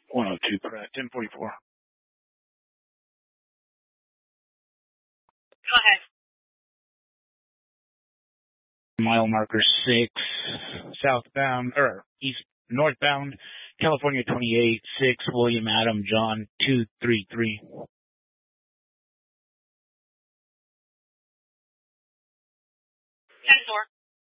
102, correct. 1044. Go ahead. Mile marker 6, southbound, or northbound, California 28, 6, William Adam John 233. 10-4.